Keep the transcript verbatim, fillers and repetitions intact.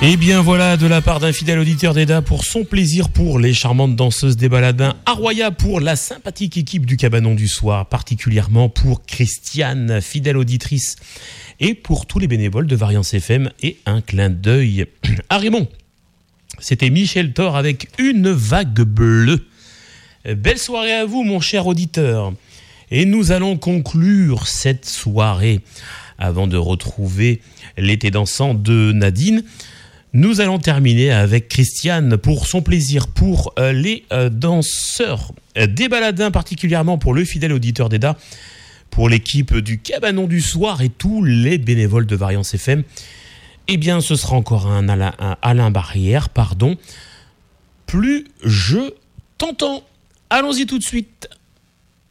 Et bien voilà, de la part d'un fidèle auditeur d'Eda pour son plaisir pour les charmantes danseuses des Baladins, Aroya pour la sympathique équipe du Cabanon du Soir, particulièrement pour Christiane, fidèle auditrice, et pour tous les bénévoles de Variance F M, et un clin d'œil à Raymond. C'était Michel Thor avec Une vague bleue. Belle soirée à vous, mon cher auditeur. Et nous allons conclure cette soirée avant de retrouver l'été dansant de Nadine. Nous allons terminer avec Christiane pour son plaisir pour euh, les euh, danseurs euh, des Baladins, particulièrement pour le fidèle auditeur d'Eda, pour l'équipe du Cabanon du Soir et tous les bénévoles de Variance F M. Eh bien, ce sera encore un Alain, un Alain Barrière, pardon. Plus je t'entends. Allons-y tout de suite.